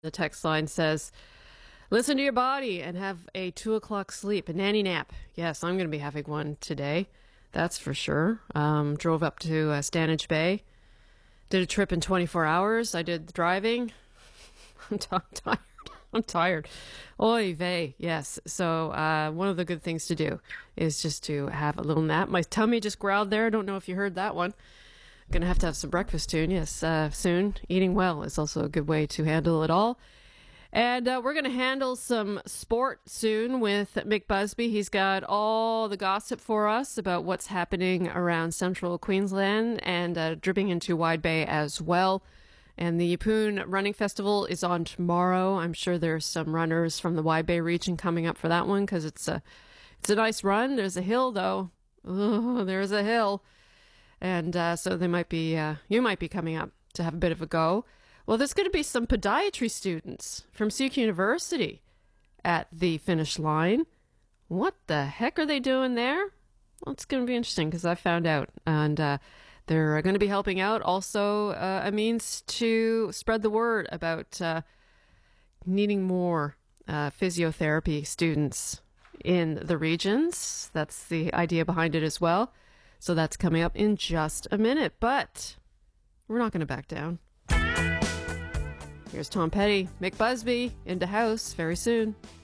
The text line says, listen to your body and have a 2 o'clock sleep, a nanny nap. Yes, I'm going to be having one today. That's for sure. Drove up to Stanage Bay. Did a trip in 24 hours. I did the driving. I'm tired. I'm tired. Oy vey. Yes. So one of the good things to do is just to have a little nap. My tummy just growled there. I don't know if you heard that one. Going to have some breakfast soon. Yes, soon. Eating well is also a good way to handle it all. And we're going to handle some sport soon with Mick Busby. He's got all the gossip for us about what's happening around central Queensland and dripping into Wide Bay as well. And the Yeppoon Running Festival is on tomorrow. I'm sure there's some runners from the Wide Bay region coming up for that one because it's a nice run. There's a hill, though. Oh, there's a hill. And so they might be, you might be coming up to have a bit of a go. Well, there's going to be some podiatry students from Duke University at the finish line. What the heck are they doing there? Well, it's going to be interesting because I found out. And they're going to be helping out. Also, a means to spread the word about needing more physiotherapy students in the regions. That's the idea behind it as well. So that's coming up in just a minute, but we're not going to back down. Here's Tom Petty, Mick Busby, into house very soon.